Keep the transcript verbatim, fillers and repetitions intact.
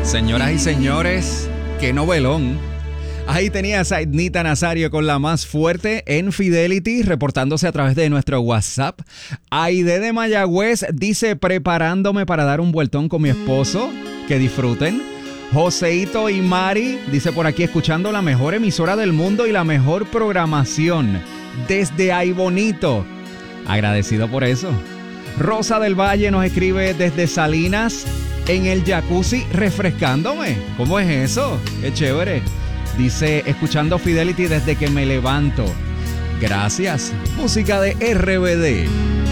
Señoras y señores, qué novelón. Ahí tenías a Ednita Nazario con la más fuerte en Fidelity, reportándose a través de nuestro WhatsApp. Aide de Mayagüez dice, preparándome para dar un vueltón con mi esposo. Que disfruten. Joseito y Mari dice por aquí, escuchando la mejor emisora del mundo y la mejor programación desde Ay Bonito. Agradecido por eso. Rosa del Valle nos escribe desde Salinas, en el jacuzzi refrescándome. ¿Cómo es eso? Qué chévere. Dice, escuchando Fidelity desde que me levanto. Gracias. Música de R B D.